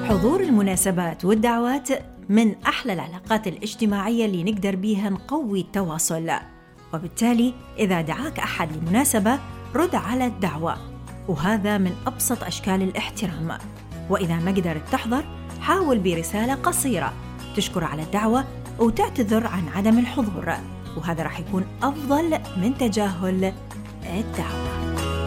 حضور المناسبات والدعوات من أحلى العلاقات الاجتماعية اللي نقدر بيها نقوي التواصل، وبالتالي إذا دعاك أحد لمناسبة رد على الدعوة، وهذا من أبسط أشكال الاحترام. وإذا ما قدرت تحضر حاول برسالة قصيرة تشكر على الدعوة وتعتذر عن عدم الحضور، وهذا راح يكون أفضل من تجاهل الدعوة.